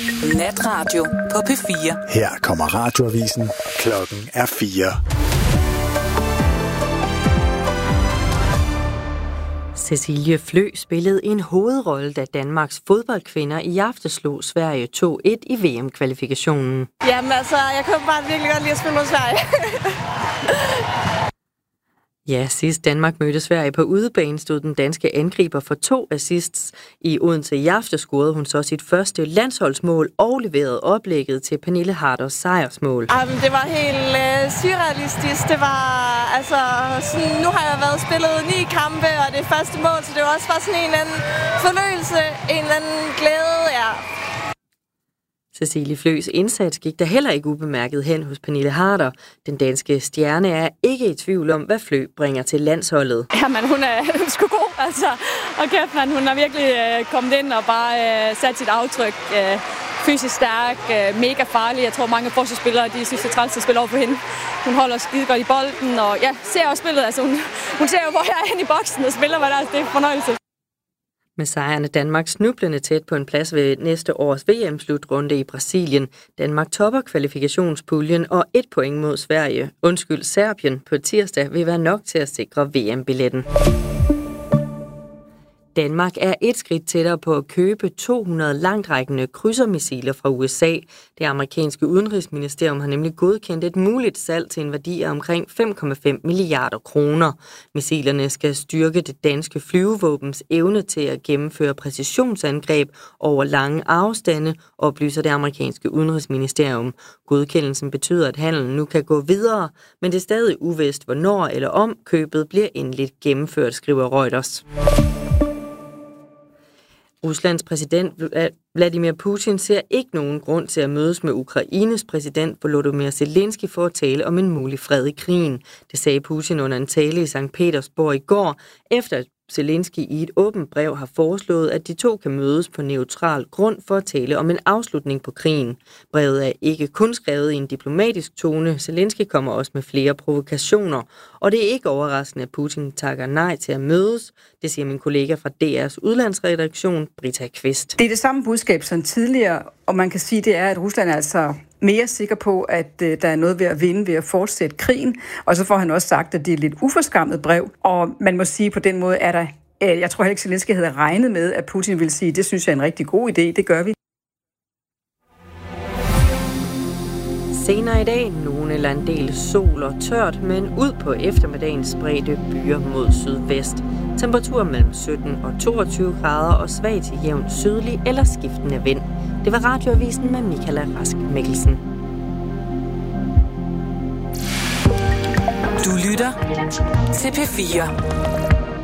Natradio på P4. Her kommer radioavisen. Klokken er 4. Cecilie Flø spillede en hovedrolle, da Danmarks fodboldkvinder i aften slog Sverige 2-1 i VM-kvalifikationen. Jamen altså, jeg kunne bare virkelig godt lide at spille mod Sverige. Ja, sidst Danmark mødte Sverige på udebane, stod den danske angriber for 2 assists. I Odense i aften scorede hun så sit første landsholdsmål og leverede oplægget til Pernille Harders sejrsmål. Jamen, det var helt surrealistisk. Det var, altså, sådan, nu har jeg været spillet 9 kampe, og det er første mål, så det var også bare sådan en eller anden fornøjelse, en eller anden glæde, ja. Cecilie Fløs indsats gik der heller ikke ubemærket hen hos Pernille Harder. Den danske stjerne er ikke i tvivl om, hvad Flø bringer til landsholdet. Jamen, hun er sgu god, altså. Og kæft, man, hun har virkelig kommet ind og bare sat sit aftryk. Fysisk stærk, mega farlig. Jeg tror, mange forsvarsspillere, de synes, det er træls at spille over for hende. Hun holder skide godt i bolden, og ja, ser også spillet. Altså, hun ser jo, hvor jeg er henne i boksen og spiller, hvad der er. Det er fornøjelse. Med sejrene Danmark snublende tæt på en plads ved næste års VM-slutrunde i Brasilien. Danmark topper kvalifikationspuljen, og 1 point mod Serbien på tirsdag vil være nok til at sikre VM-billetten. Danmark er et skridt tættere på at købe 200 langtrækkende krydsermissiler fra USA. Det amerikanske udenrigsministerium har nemlig godkendt et muligt salg til en værdi af omkring 5,5 milliarder kroner. Missilerne skal styrke det danske flyvevåbens evne til at gennemføre præcisionsangreb over lange afstande, oplyser det amerikanske udenrigsministerium. Godkendelsen betyder, at handelen nu kan gå videre, men det er stadig uvist, hvornår eller om købet bliver endeligt gennemført, skriver Reuters. Ruslands præsident Vladimir Putin ser ikke nogen grund til at mødes med Ukraines præsident Volodymyr Zelensky for at tale om en mulig fred i krigen. Det sagde Putin under en tale i Sankt Petersborg i går, efter Zelensky i et åbent brev har foreslået, at de to kan mødes på neutral grund for at tale om en afslutning på krigen. Brevet er ikke kun skrevet i en diplomatisk tone. Zelensky kommer også med flere provokationer, og det er ikke overraskende, at Putin takker nej til at mødes. Det siger min kollega fra DR's udlandsredaktion, Britta Kvist. Det er det samme budskab som tidligere, og man kan sige, det er, at Rusland er altså mere sikker på, at der er noget ved at vinde ved at fortsætte krigen. Og så får han også sagt, at det er et lidt uforskammet brev. Og man må sige, på den måde er der, jeg tror heller ikke, Zelensky havde regnet med, at Putin ville sige, det synes jeg er en rigtig god idé, det gør vi. Senere i dag, nogen eller en del sol og tørt, men ud på eftermiddagen spredte byer mod sydvest. Temperatur mellem 17 og 22 grader og svag til jævn sydlig eller skiftende vind. Det var radioavisen med Michaela Rask Mikkelsen. Du lytter til P4.